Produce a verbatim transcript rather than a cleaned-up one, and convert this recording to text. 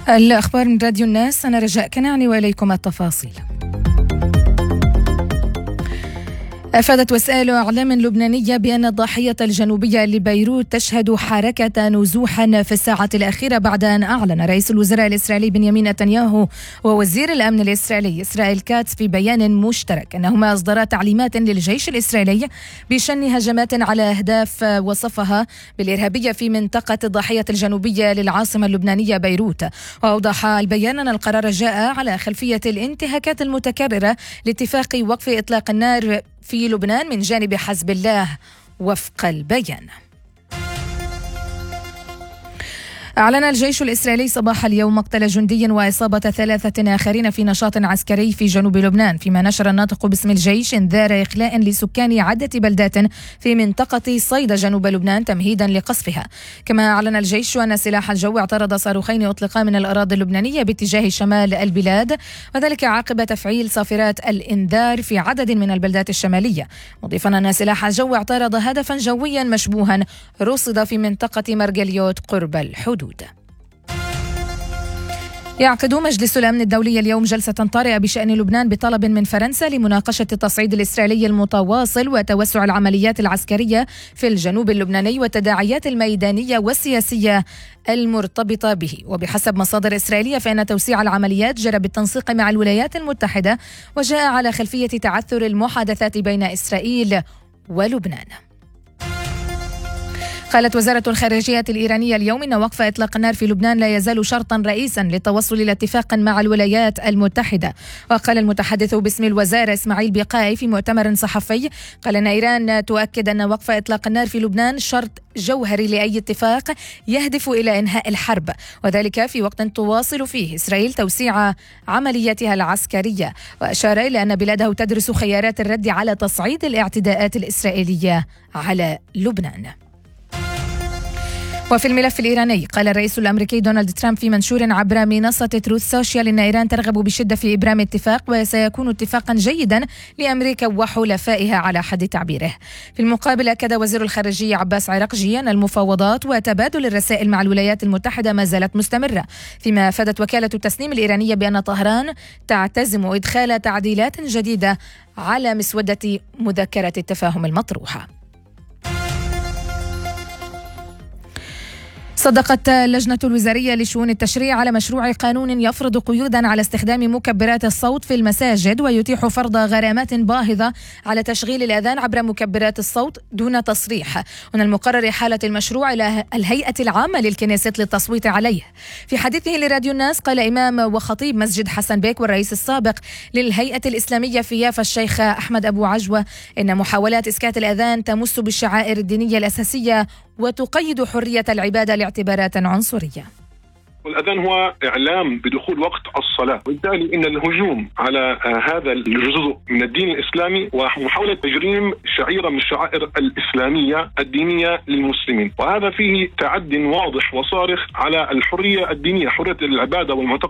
الأخبار من راديو الناس، أنا رجاء كنعني وإليكم التفاصيل. أفادت وسائل إعلام لبنانية بأن الضاحية الجنوبية لبيروت تشهد حركة نزوحا في الساعة الأخيرة بعد أن أعلن رئيس الوزراء الإسرائيلي بنيامين نتنياهو ووزير الأمن الإسرائيلي إسرائيل كاتس في بيان مشترك أنهما أصدرا تعليمات للجيش الإسرائيلي بشن هجمات على أهداف وصفها بالإرهابية في منطقة الضاحية الجنوبية للعاصمة اللبنانية بيروت. وأوضح البيان أن القرار جاء على خلفية الانتهاكات المتكررة لاتفاق وقف إطلاق النار في لبنان من جانب حزب الله وفق البيان. أعلن الجيش الإسرائيلي صباح اليوم مقتل جندي وإصابة ثلاثة آخرين في نشاط عسكري في جنوب لبنان، فيما نشر الناطق باسم الجيش إنذار إخلاء لسكان عدة بلدات في منطقة صيدا جنوب لبنان تمهيدا لقصفها. كما أعلن الجيش أن سلاح الجو اعترض صاروخين أطلقا من الأراضي اللبنانية باتجاه شمال البلاد، وذلك عقب تفعيل صافرات الإنذار في عدد من البلدات الشمالية، مضيفا أن سلاح الجو اعترض هدفا جويا مشبوها رصد في منطقة مرجليوت قرب الحدود. يعقد مجلس الأمن الدولي اليوم جلسة طارئة بشأن لبنان بطلب من فرنسا لمناقشة التصعيد الإسرائيلي المتواصل وتوسع العمليات العسكرية في الجنوب اللبناني والتداعيات الميدانية والسياسية المرتبطة به. وبحسب مصادر إسرائيلية فإن توسيع العمليات جرى بالتنسيق مع الولايات المتحدة وجاء على خلفية تعثر المحادثات بين إسرائيل ولبنان. قالت وزارة الخارجية الإيرانية اليوم إن وقف إطلاق النار في لبنان لا يزال شرطا رئيسا للتوصل إلى اتفاق مع الولايات المتحدة. وقال المتحدث باسم الوزارة إسماعيل بقائي في مؤتمر صحفي قال إن إيران تؤكد أن وقف إطلاق النار في لبنان شرط جوهري لأي اتفاق يهدف إلى إنهاء الحرب، وذلك في وقت تواصل فيه إسرائيل توسيع عملياتها العسكرية. وأشار إلى أن بلاده تدرس خيارات الرد على تصعيد الاعتداءات الإسرائيلية على لبنان. وفي الملف الإيراني قال الرئيس الأمريكي دونالد ترامب في منشور عبر منصة تروث سوشيال إن إيران ترغب بشدة في إبرام اتفاق وسيكون اتفاقا جيدا لأمريكا وحلفائها على حد تعبيره. في المقابل أكد وزير الخارجية عباس عراقجي أن المفاوضات وتبادل الرسائل مع الولايات المتحدة ما زالت مستمرة، فيما أفادت وكالة التسنيم الإيرانية بأن طهران تعتزم إدخال تعديلات جديدة على مسودة مذكرة التفاهم المطروحة. صدقت اللجنة الوزارية لشؤون التشريع على مشروع قانون يفرض قيودا على استخدام مكبرات الصوت في المساجد ويتيح فرض غرامات باهظة على تشغيل الأذان عبر مكبرات الصوت دون تصريح. من المقرر إحالة المشروع إلى الهيئة العامة للكنيست للتصويت عليه. في حديثه لراديو الناس قال إمام وخطيب مسجد حسن بيك والرئيس السابق للهيئة الإسلامية في يافا الشيخ أحمد أبو عجوة إن محاولات إسكات الأذان تمس بالشعائر الدينية الأساسية وتقيد حرية العبادة لاعتبارات عنصرية. والأذان هو إعلام بدخول وقت الصلاة، وبالتالي إن الهجوم على هذا الجزء من الدين الإسلامي ومحاولة تجريم شعيرة من الشعائر الإسلامية الدينية للمسلمين، وهذا فيه تعد واضح وصارخ على الحرية الدينية، حرية العبادة والمعتقد